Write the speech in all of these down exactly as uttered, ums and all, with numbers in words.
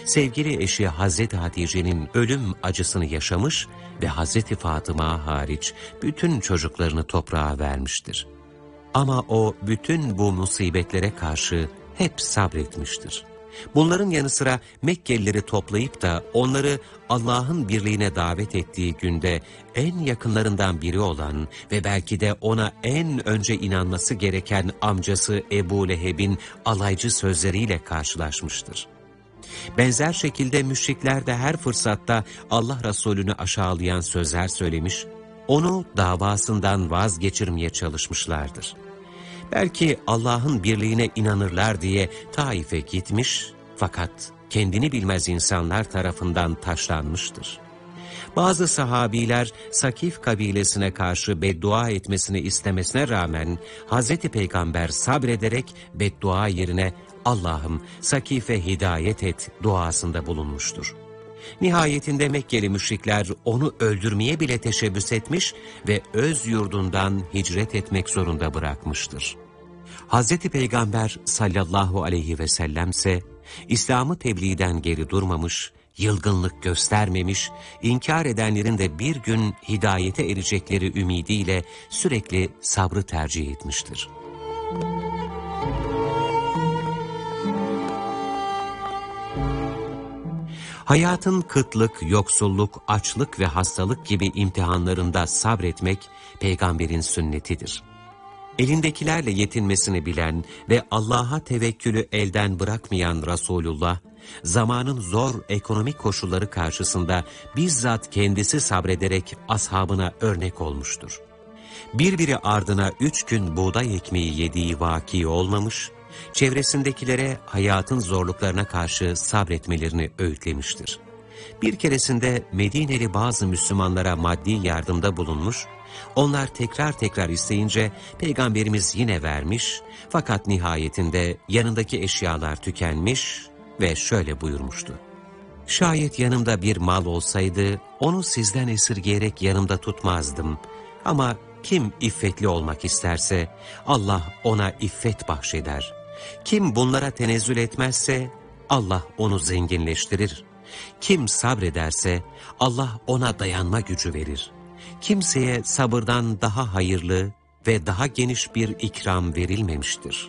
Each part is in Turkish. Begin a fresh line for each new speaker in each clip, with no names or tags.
sevgili eşi Hazreti Hatice'nin ölüm acısını yaşamış ve Hazreti Fatıma hariç bütün çocuklarını toprağa vermiştir. Ama o bütün bu musibetlere karşı hep sabretmiştir. Bunların yanı sıra Mekkelileri toplayıp da onları Allah'ın birliğine davet ettiği günde en yakınlarından biri olan ve belki de ona en önce inanması gereken amcası Ebu Leheb'in alaycı sözleriyle karşılaşmıştır. Benzer şekilde müşrikler de her fırsatta Allah Resulü'nü aşağılayan sözler söylemiş, onu davasından vazgeçirmeye çalışmışlardır. Belki Allah'ın birliğine inanırlar diye Taif'e gitmiş fakat kendini bilmez insanlar tarafından taşlanmıştır. Bazı sahabiler Sakif kabilesine karşı beddua etmesini istemesine rağmen Hazreti Peygamber sabrederek beddua yerine Allah'ım Sakif'e hidayet et duasında bulunmuştur. Nihayetinde Mekkeli müşrikler onu öldürmeye bile teşebbüs etmiş ve öz yurdundan hicret etmek zorunda bırakmıştır. Hazreti Peygamber sallallahu aleyhi ve sellem ise İslam'ı tebliğden geri durmamış, yılgınlık göstermemiş, inkar edenlerin de bir gün hidayete erecekleri ümidiyle sürekli sabrı tercih etmiştir. Hayatın kıtlık, yoksulluk, açlık ve hastalık gibi imtihanlarında sabretmek Peygamberin sünnetidir. Elindekilerle yetinmesini bilen ve Allah'a tevekkülü elden bırakmayan Resulullah, zamanın zor ekonomik koşulları karşısında bizzat kendisi sabrederek ashabına örnek olmuştur. Birbiri ardına üç gün buğday ekmeği yediği vaki olmamış, çevresindekilere hayatın zorluklarına karşı sabretmelerini öğütlemiştir. Bir keresinde Medineli bazı Müslümanlara maddi yardımda bulunmuş, onlar tekrar tekrar isteyince Peygamberimiz yine vermiş fakat nihayetinde yanındaki eşyalar tükenmiş ve şöyle buyurmuştu. Şayet yanımda bir mal olsaydı onu sizden esirgeyerek yanımda tutmazdım ama kim iffetli olmak isterse Allah ona iffet bahşeder. Kim bunlara tenezzül etmezse Allah onu zenginleştirir. Kim sabrederse Allah ona dayanma gücü verir. Kimseye sabırdan daha hayırlı ve daha geniş bir ikram verilmemiştir.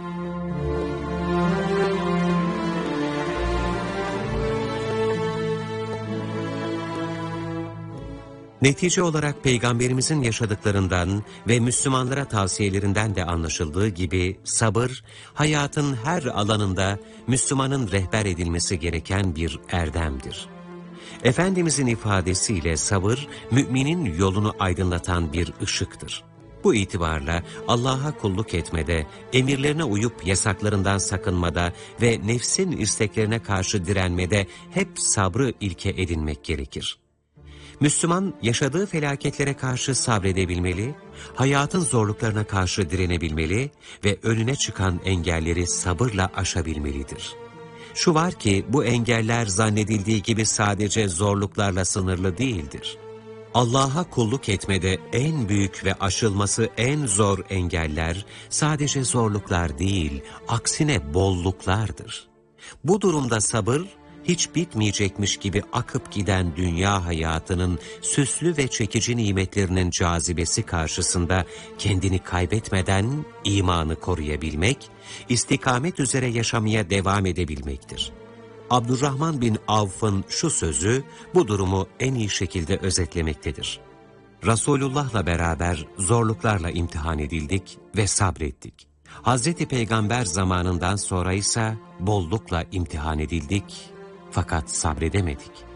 Netice olarak Peygamberimizin yaşadıklarından ve Müslümanlara tavsiyelerinden de anlaşıldığı gibi sabır, hayatın her alanında Müslümanın rehber edilmesi gereken bir erdemdir. Efendimizin ifadesiyle sabır, müminin yolunu aydınlatan bir ışıktır. Bu itibarla Allah'a kulluk etmede, emirlerine uyup yasaklarından sakınmada ve nefsin isteklerine karşı direnmede hep sabrı ilke edinmek gerekir. Müslüman yaşadığı felaketlere karşı sabredebilmeli, hayatın zorluklarına karşı direnebilmeli ve önüne çıkan engelleri sabırla aşabilmelidir. Şu var ki bu engeller zannedildiği gibi sadece zorluklarla sınırlı değildir. Allah'a kulluk etmede en büyük ve aşılması en zor engeller sadece zorluklar değil, aksine bolluklardır. Bu durumda sabır, hiç bitmeyecekmiş gibi akıp giden dünya hayatının süslü ve çekici nimetlerinin cazibesi karşısında kendini kaybetmeden imanı koruyabilmek, istikamet üzere yaşamaya devam edebilmektir. Abdurrahman bin Avf'ın şu sözü bu durumu en iyi şekilde özetlemektedir. Resulullah'la beraber zorluklarla imtihan edildik ve sabrettik. Hazreti Peygamber zamanından sonra ise bollukla imtihan edildik fakat sabredemedik.